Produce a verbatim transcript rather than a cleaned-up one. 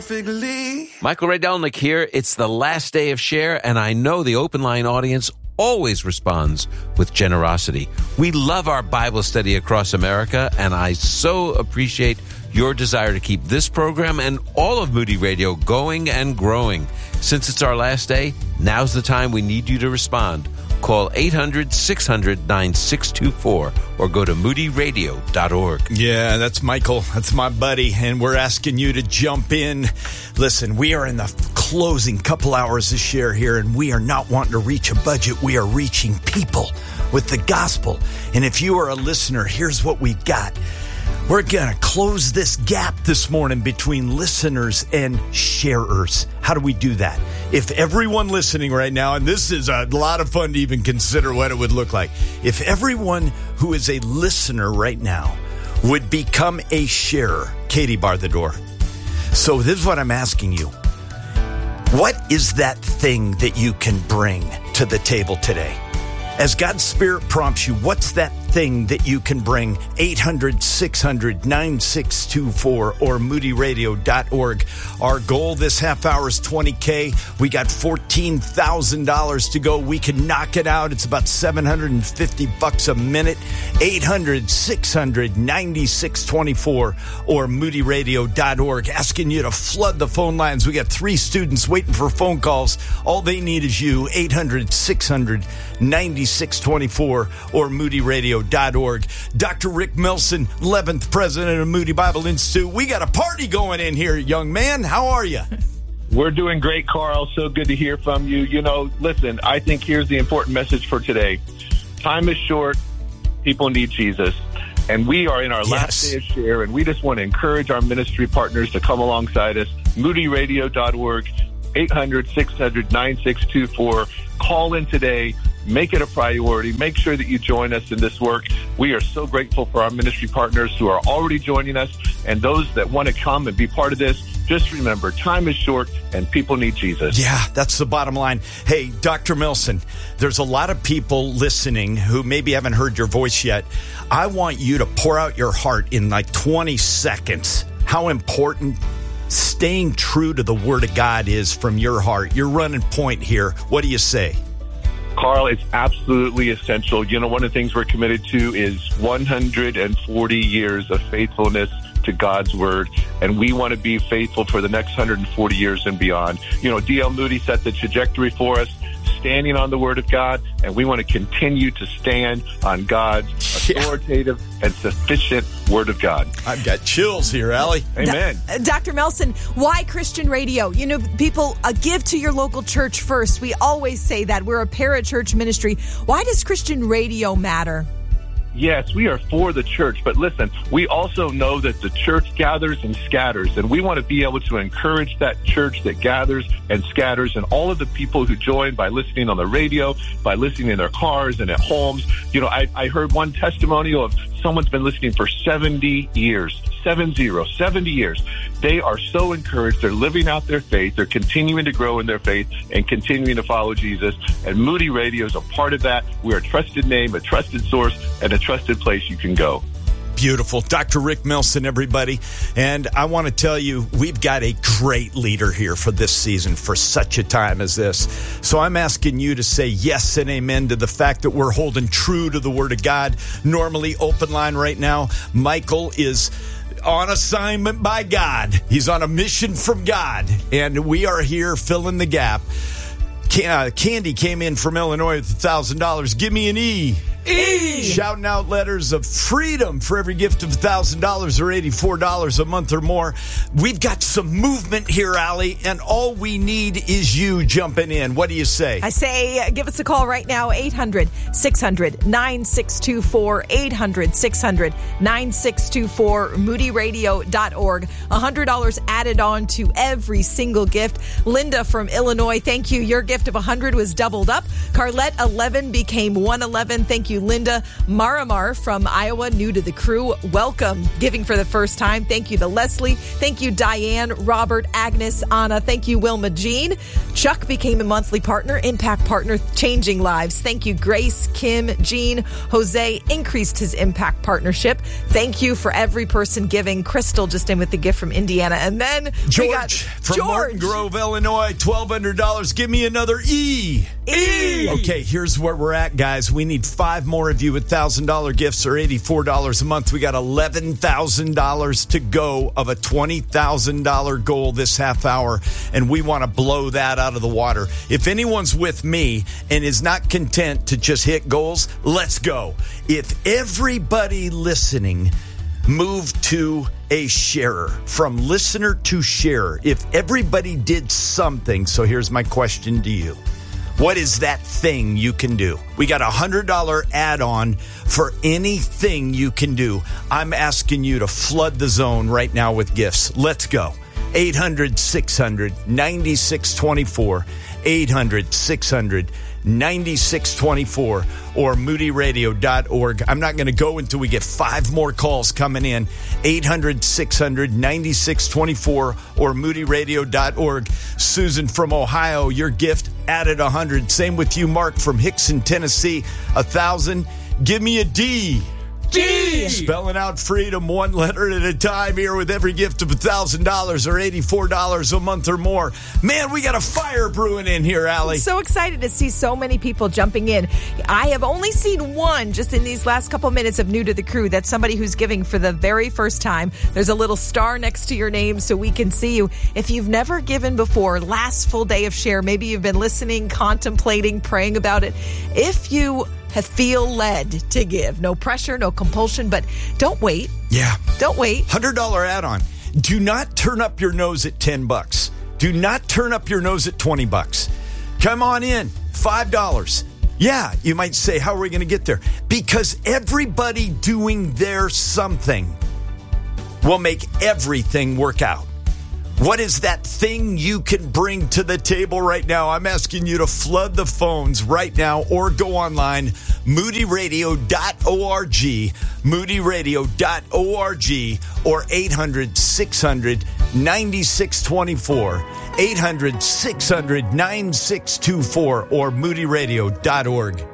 perfectly. Michael Ray Delnick here. It's the last day of Share, and I know the Open Line audience always responds with generosity. We love our Bible study across America, and I so appreciate your desire to keep this program and all of Moody Radio going and growing. Since it's our last day, now's the time we need you to respond. Call eight hundred, six hundred, nine six two four or go to moody radio dot org. Yeah, that's Michael. That's my buddy. And we're asking you to jump in. Listen, we are in the closing couple hours of Share here, and we are not wanting to reach a budget. We are reaching people with the gospel. And if you are a listener, here's what we've got. We're going to close this gap this morning between listeners and sharers. How do we do that? If everyone listening right now, and this is a lot of fun to even consider what it would look like, if everyone who is a listener right now would become a sharer, Katie, bar the door. So this is what I'm asking you. What is that thing that you can bring to the table today? As God's Spirit prompts you, what's that thing that you can bring? eight hundred, six hundred, nine six two four or moody radio dot org. Our goal this half hour is twenty K. We got fourteen thousand dollars to go. We can knock it out. It's about seven hundred fifty bucks a minute. eight hundred, six hundred, nine six two four or moody radio dot org. Asking you to flood the phone lines. We got three students waiting for phone calls. All they need is you. eight hundred, six hundred, nine six two four or moody radio dot org. Doctor Rick Melson, eleventh president of Moody Bible Institute. We got a party going in here, young man. How are you? We're doing great, Carl. So good to hear from you. You know, listen, I think here's the important message for today. Time is short. People need Jesus. And we are in our yes. last day of Share, and we just want to encourage our ministry partners to come alongside us. moody radio dot org, eight hundred, six hundred, nine six two four. Call in today. Make it a priority. Make sure that you join us in this work. We are so grateful for our ministry partners who are already joining us, and those that want to come and be part of this. Just remember, time is short and people need Jesus. Yeah, that's the bottom line. Hey, Doctor Melson, there's a lot of people listening who maybe haven't heard your voice yet. I want you to pour out your heart in like twenty seconds. How important staying true to the Word of God is from your heart. You're running point here. What do you say? Carl, it's absolutely essential. You know, one of the things we're committed to is one hundred forty years of faithfulness to God's Word, and we want to be faithful for the next one hundred forty years and beyond. You know, D L Moody set the trajectory for us, standing on the Word of God, and we want to continue to stand on God's authoritative yeah. and sufficient Word of God. I've got chills here, Allie. Amen. Do- Doctor Melson, why Christian radio? You know, people uh, give to your local church first. We always say that. We're a parachurch ministry. Why does Christian radio matter? Yes, we are for the church, but listen, we also know that the church gathers and scatters, and we want to be able to encourage that church that gathers and scatters, and all of the people who join by listening on the radio, by listening in their cars and at homes. You know, I, I heard one testimonial of someone's been listening for seventy years, seven zero, seventy years. They are so encouraged. They're living out their faith. They're continuing to grow in their faith and continuing to follow Jesus. And Moody Radio is a part of that. We're a trusted name, a trusted source, and a trusted place you can go. Beautiful. Doctor Rick Melson, everybody. And I want to tell you, we've got a great leader here for this season, for such a time as this. So I'm asking you to say yes and amen to the fact that we're holding true to the Word of God. Normally, open line right now, Michael is on assignment by God. He's on a mission from God. And we are here filling the gap. Candy came in from Illinois with one thousand dollars. Give me an E. E. Shouting out letters of freedom for every gift of one thousand dollars or eighty-four dollars a month or more. We've got some movement here, Allie, and all we need is you jumping in. What do you say? I say uh, give us a call right now, eight hundred, six hundred, nine six two four, eight hundred, six hundred, nine six two four, moody radio dot org. one hundred dollars added on to every single gift. Linda from Illinois, thank you. Your gift of one hundred dollars was doubled up. Carlette, eleven became one eleven. Thank you you, Linda Maramar from Iowa, new to the crew. Welcome. Giving for the first time. Thank you to Leslie. Thank you, Diane, Robert, Agnes, Anna. Thank you, Wilma Jean. Chuck became a monthly partner, impact partner, changing lives. Thank you, Grace, Kim, Jean. Jose increased his impact partnership. Thank you for every person giving. Crystal just in with the gift from Indiana. And then George we got from George. Martin Grove, Illinois, twelve hundred dollars. Give me another E. E. Okay, here's where we're at, guys. We need five more of you with one thousand dollars gifts or eighty-four dollars a month. We got eleven thousand dollars to go of a twenty thousand dollars goal this half hour, and we want to blow that out of the water. If anyone's with me and is not content to just hit goals, let's go. If everybody listening moved to a sharer, from listener to sharer, if everybody did something, so here's my question to you. What is that thing you can do? We got a one hundred dollars add-on for anything you can do. I'm asking you to flood the zone right now with gifts. Let's go. eight hundred, six hundred, ninety-six twenty-four. eight hundred, six hundred, ninety-six twenty-four or moody radio dot org. I'm not going to go until we get five more calls coming in. eight hundred, six hundred, ninety-six twenty-four or moody radio dot org. Susan from Ohio, your gift added one hundred. Same with you, Mark from Hickson, Tennessee, one thousand. Give me a D. D. Spelling out freedom one letter at a time here with every gift of one thousand dollars or eighty-four dollars a month or more. Man, we got a fire brewing in here, Allie. So excited to see so many people jumping in. I have only seen one just in these last couple minutes of New to the Crew. That's somebody who's giving for the very first time. There's a little star next to your name so we can see you. If you've never given before, last full day of share, maybe you've been listening, contemplating, praying about it. If you have feel led to give, no pressure, no compulsion, but don't wait. Yeah. Don't wait. one hundred dollars add-on. Do not turn up your nose at ten bucks. Do not turn up your nose at twenty bucks. Come on in. five dollars. Yeah, you might say, how are we going to get there? Because everybody doing their something will make everything work out. What is that thing you can bring to the table right now? I'm asking you to flood the phones right now or go online, moody radio dot org, moody radio dot org, or eight hundred, six hundred, ninety-six twenty-four, eight hundred, six hundred, ninety-six twenty-four, or moody radio dot org.